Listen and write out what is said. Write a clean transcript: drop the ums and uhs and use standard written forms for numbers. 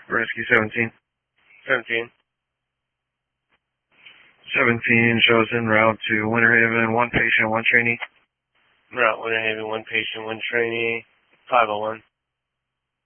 Rescue 17. 17. 17 shows en route to Winter Haven, 1 patient, 1 trainee. Route Winter Haven, 1 patient, 1 trainee. 501.